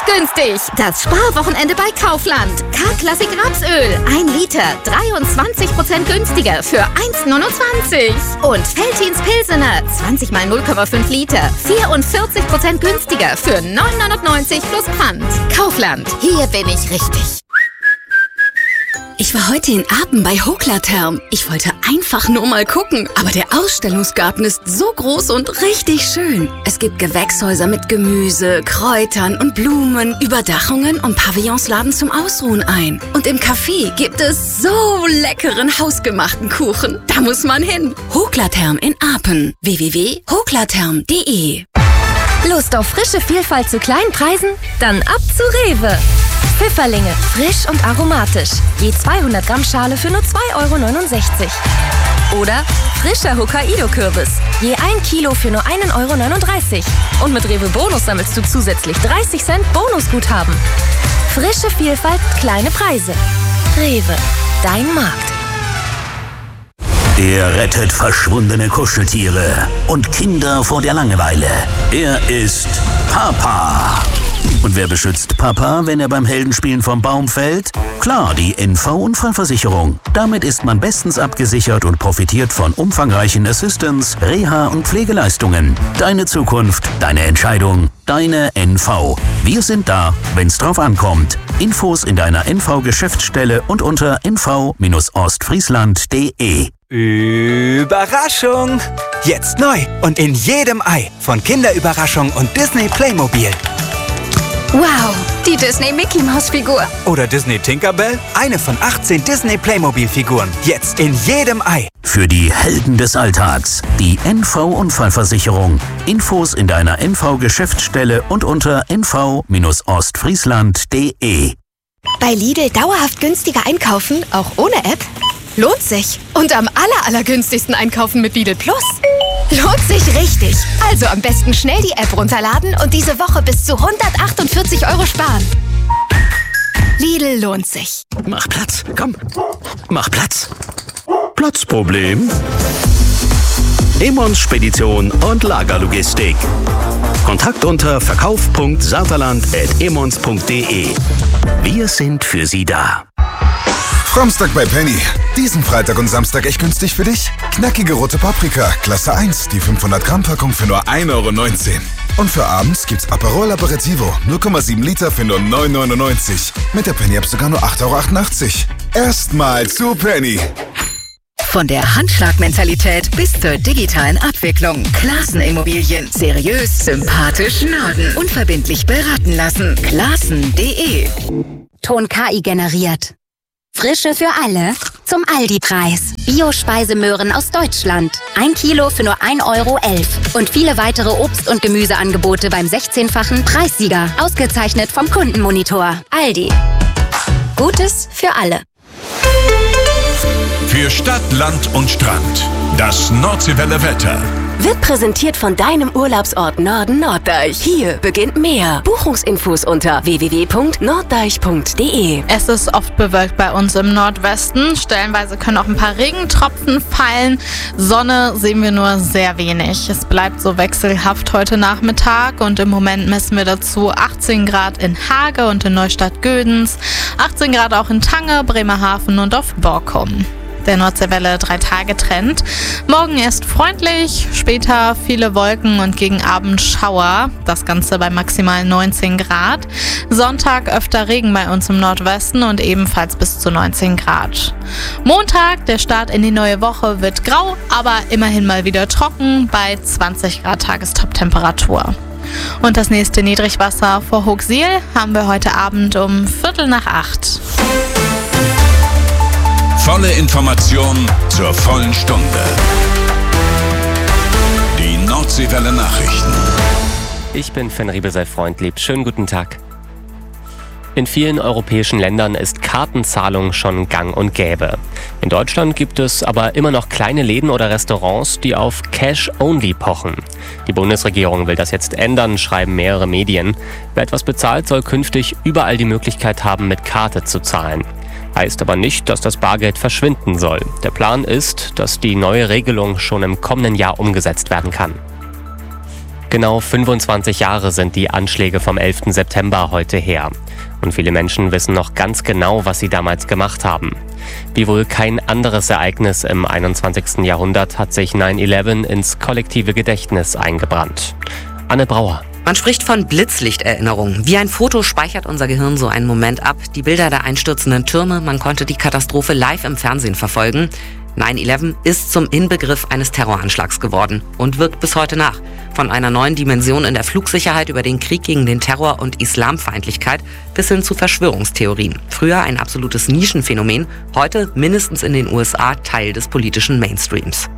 günstig. Das Sparwochenende bei Kaufland. K-Klassik Rapsöl. 1 Liter. 23% günstiger für 1,29. Und Veltins Pilsener. 20 mal 0,5 Liter. 44% günstiger für 9,99 plus Pfand. Kaufland. Hier bin ich richtig. Ich war heute in Apen bei Hoklatherm. Ich wollte einfach nur mal gucken. Aber der Ausstellungsgarten ist so groß und richtig schön. Es gibt Gewächshäuser mit Gemüse, Kräutern und Blumen, Überdachungen und Pavillons laden zum Ausruhen ein. Und im Café gibt es so leckeren hausgemachten Kuchen. Da muss man hin. Hoklatherm in Apen. www.hoklatherm.de. Lust auf frische Vielfalt zu kleinen Preisen? Dann ab zu Rewe. Pfifferlinge, frisch und aromatisch. Je 200 Gramm Schale für nur 2,69 €. Oder frischer Hokkaido-Kürbis. Je 1 Kilo für nur 1,39 €. Und mit Rewe Bonus sammelst du zusätzlich 30 Cent Bonusguthaben. Frische Vielfalt, kleine Preise. Rewe, dein Markt. Er rettet verschwundene Kuscheltiere und Kinder vor der Langeweile. Er ist Papa. Und wer beschützt Papa, wenn er beim Heldenspielen vom Baum fällt? Klar, die NV-Unfallversicherung. Damit ist man bestens abgesichert und profitiert von umfangreichen Assistance, Reha- und Pflegeleistungen. Deine Zukunft, deine Entscheidung, deine NV. Wir sind da, wenn's drauf ankommt. Infos in deiner NV-Geschäftsstelle und unter nv-ostfriesland.de. Überraschung! Jetzt neu und in jedem Ei von Kinderüberraschung und Disney Playmobil. Wow, die Disney Mickey Maus Figur. Oder Disney Tinkerbell, eine von 18 Disney Playmobil-Figuren. Jetzt in jedem Ei. Für die Helden des Alltags, die NV-Unfallversicherung. Infos in deiner NV-Geschäftsstelle und unter nv-ostfriesland.de. Bei Lidl dauerhaft günstiger einkaufen, auch ohne App? Lohnt sich. Und am allergünstigsten einkaufen mit Lidl Plus. Lohnt sich richtig. Also am besten schnell die App runterladen und diese Woche bis zu 148 € sparen. Lidl lohnt sich. Mach Platz, komm. Mach Platz. Platzproblem? Emons Spedition und Lagerlogistik. Kontakt unter verkauf.saterland@emons.de. Wir sind für Sie da. Samstag bei Penny. Diesen Freitag und Samstag echt günstig für dich? Knackige rote Paprika, Klasse 1, die 500 Gramm Packung für nur 1,19 €. Und für abends gibt's Aperol Aperitivo, 0,7 Liter für nur 9,99 €. Mit der Penny-App sogar nur 8,88 €. Erstmal zu Penny. Von der Handschlagmentalität bis zur digitalen Abwicklung. Classen Immobilien. Seriös, sympathisch, Norden. Unverbindlich beraten lassen. Classen.de. Ton KI generiert. Frische für alle zum Aldi-Preis. Bio-Speisemöhren aus Deutschland. 1 Kilo für nur 1,11 € Und viele weitere Obst- und Gemüseangebote beim 16-fachen Preissieger. Ausgezeichnet vom Kundenmonitor. Aldi. Gutes für alle. Für Stadt, Land und Strand. Das Nordseewelle Wetter. Wird präsentiert von deinem Urlaubsort Norden Norddeich. Hier beginnt mehr. Buchungsinfos unter www.norddeich.de. Es ist oft bewölkt bei uns im Nordwesten. Stellenweise können auch ein paar Regentropfen fallen. Sonne sehen wir nur sehr wenig. Es bleibt so wechselhaft heute Nachmittag und im Moment messen wir dazu 18 Grad in Hage und in Neustadt-Gödens, 18 Grad auch in Tange, Bremerhaven und auf Borkum. Der Nordseewelle 3-Tage-Trend. Morgen erst freundlich, später viele Wolken und gegen Abend Schauer. Das Ganze bei maximal 19 Grad. Sonntag öfter Regen bei uns im Nordwesten und ebenfalls bis zu 19 Grad. Montag, der Start in die neue Woche, wird grau, aber immerhin mal wieder trocken bei 20 Grad Tagestop-Temperatur. Und das nächste Niedrigwasser vor Hochsiel haben wir heute Abend um 7:45. Volle Information zur vollen Stunde. Die Nordseewelle Nachrichten. Ich bin Fenn Riebesell-Freundlieb. Schönen guten Tag. In vielen europäischen Ländern ist Kartenzahlung schon gang und gäbe. In Deutschland gibt es aber immer noch kleine Läden oder Restaurants, die auf Cash-Only pochen. Die Bundesregierung will das jetzt ändern, schreiben mehrere Medien. Wer etwas bezahlt, soll künftig überall die Möglichkeit haben, mit Karte zu zahlen. Heißt aber nicht, dass das Bargeld verschwinden soll. Der Plan ist, dass die neue Regelung schon im kommenden Jahr umgesetzt werden kann. Genau 25 Jahre sind die Anschläge vom 11. September heute her. Und viele Menschen wissen noch ganz genau, was sie damals gemacht haben. Wie wohl kein anderes Ereignis im 21. Jahrhundert hat sich 9/11 ins kollektive Gedächtnis eingebrannt. Anne Brauer. Man spricht von Blitzlichterinnerung. Wie ein Foto speichert unser Gehirn so einen Moment ab. Die Bilder der einstürzenden Türme, man konnte die Katastrophe live im Fernsehen verfolgen. 9/11 ist zum Inbegriff eines Terroranschlags geworden und wirkt bis heute nach. Von einer neuen Dimension in der Flugsicherheit über den Krieg gegen den Terror und Islamfeindlichkeit bis hin zu Verschwörungstheorien. Früher ein absolutes Nischenphänomen, heute mindestens in den USA Teil des politischen Mainstreams.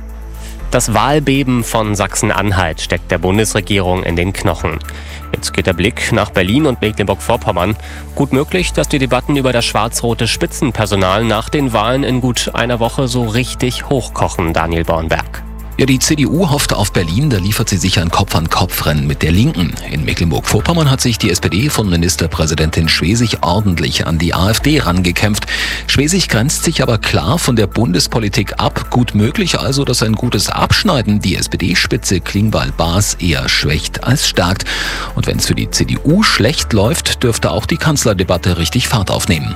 Das Wahlbeben von Sachsen-Anhalt steckt der Bundesregierung in den Knochen. Jetzt geht der Blick nach Berlin und Mecklenburg-Vorpommern. Gut möglich, dass die Debatten über das schwarz-rote Spitzenpersonal nach den Wahlen in gut einer Woche so richtig hochkochen, Daniel Bornberg. Ja, die CDU hofft auf Berlin, da liefert sie sicher ein Kopf-an-Kopf-Rennen mit der Linken. In Mecklenburg-Vorpommern hat sich die SPD von Ministerpräsidentin Schwesig ordentlich an die AfD rangekämpft. Schwesig grenzt sich aber klar von der Bundespolitik ab. Gut möglich also, dass ein gutes Abschneiden die SPD-Spitze Klingbeil-Bas eher schwächt als stärkt. Und wenn es für die CDU schlecht läuft, dürfte auch die Kanzlerdebatte richtig Fahrt aufnehmen.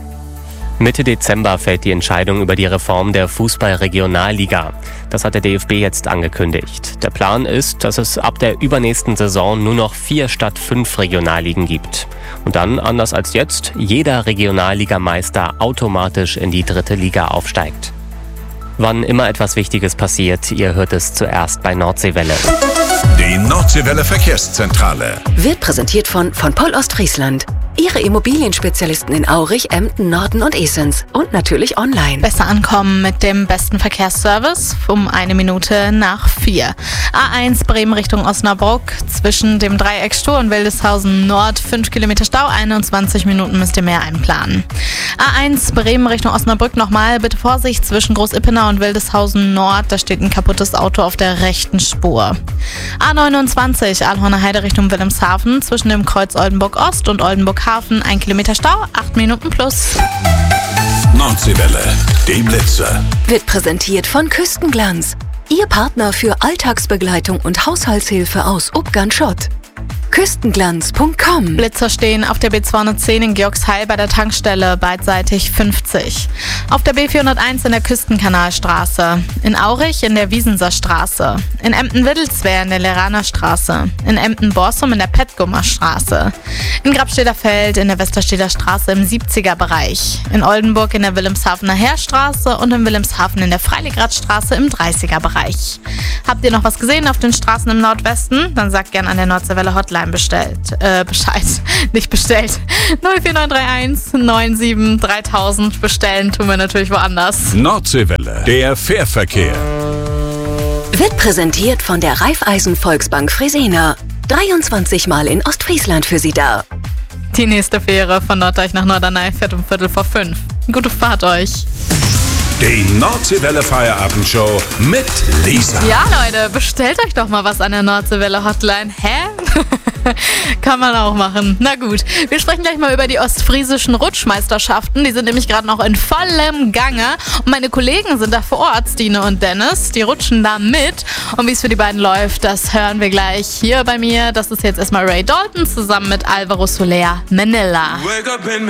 Mitte Dezember fällt die Entscheidung über die Reform der Fußball-Regionalliga. Das hat der DFB jetzt angekündigt. Der Plan ist, dass es ab der übernächsten Saison nur noch 4 statt 5 Regionalligen gibt. Und dann, anders als jetzt, jeder Regionalligameister automatisch in die 3. Liga aufsteigt. Wann immer etwas Wichtiges passiert, ihr hört es zuerst bei Nordseewelle. Die Nordseewelle Verkehrszentrale wird präsentiert von Poll Ostfriesland. Ihre Immobilienspezialisten in Aurich, Emden, Norden und Esens. Und natürlich online. Besser ankommen mit dem besten Verkehrsservice um 1 Minute nach 4. A1 Bremen Richtung Osnabrück. Zwischen dem Dreieck Stur und Wildeshausen Nord 5 Kilometer Stau. 21 Minuten müsst ihr mehr einplanen. A1 Bremen Richtung Osnabrück nochmal. Bitte Vorsicht zwischen Groß-Ippenau und Wildeshausen Nord. Da steht ein kaputtes Auto auf der rechten Spur. A29 Aalhorner Heide Richtung Wilhelmshaven. Zwischen dem Kreuz Oldenburg Ost und Oldenburg Hafen 1 Kilometer Stau, 8 Minuten plus. Nordseewelle, die Blitzer. Wird präsentiert von Küstenglanz. Ihr Partner für Alltagsbegleitung und Haushaltshilfe aus Ubgan-Schott. Küstenglanz.com. Blitzer stehen auf der B210 in Georgsheil bei der Tankstelle, beidseitig 50. Auf der B401 in der Küstenkanalstraße. In Aurich in der Wiesenser Straße. In Emden-Wittelswehr in der Leraner Straße. In Emden-Borsum in der Petgummer Straße. In Grabstedter Feld in der Westerstedter Straße im 70er Bereich. In Oldenburg in der Wilhelmshavener Heerstraße und in Wilhelmshaven in der Freiligradstraße im 30er Bereich. Habt ihr noch was gesehen auf den Straßen im Nordwesten? Dann sagt gern an der Nordseewelle Hotline Bescheid. Nicht bestellt. 04931 97 3000. Bestellen tun wir natürlich woanders. Nordseewelle, der Fährverkehr. Wird präsentiert von der Raiffeisen Volksbank Fresenier. 23 Mal in Ostfriesland für Sie da. Die nächste Fähre von Norddeich nach Norderney fährt um 4:45. Gute Fahrt euch. Die Nordseewelle Feierabendshow mit Lisa. Ja, Leute, bestellt euch doch mal was an der Nordseewelle Hotline. Hä? Kann man auch machen. Na gut, wir sprechen gleich mal über die ostfriesischen Rutschmeisterschaften. Die sind nämlich gerade noch in vollem Gange. Und meine Kollegen sind da vor Ort, Stine und Dennis. Die rutschen da mit. Und wie es für die beiden läuft, das hören wir gleich hier bei mir. Das ist jetzt erstmal Ray Dalton zusammen mit Alvaro Soler, Manila.